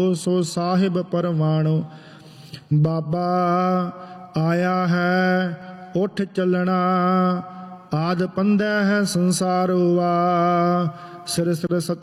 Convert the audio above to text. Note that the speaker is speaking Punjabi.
ਸੋ ਸਾਹਿਬ ਪਰਵਾਣੋ। ਬਾਬਾ ਆਇਆ ਹੈ ਉੱਠ ਚੱਲਣਾ, ਆਦ ਪੰਦੈ ਹੈ ਸੰਸਾਰੋ ਵਾ। ਸਿਰ ਸਿਰ ਸੱਚ